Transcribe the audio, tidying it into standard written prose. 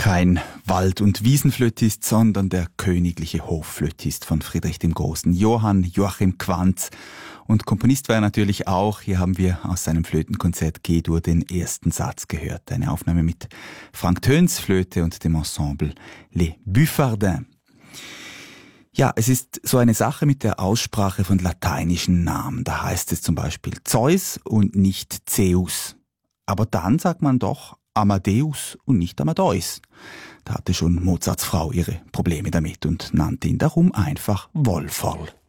kein Wald- und Wiesenflötist, sondern der königliche Hofflötist von Friedrich dem Großen, Johann Joachim Quanz. Und Komponist war er natürlich auch. Hier haben wir aus seinem Flötenkonzert G-Dur den ersten Satz gehört. Eine Aufnahme mit Frank Töns Flöte und dem Ensemble Les Buffardins. Ja, es ist so eine Sache mit der Aussprache von lateinischen Namen. Da heißt es zum Beispiel Zeus und nicht Zeus. Aber dann sagt man doch Amadeus und nicht Amadeus. Da hatte schon Mozarts Frau ihre Probleme damit und nannte ihn darum einfach Wolferl.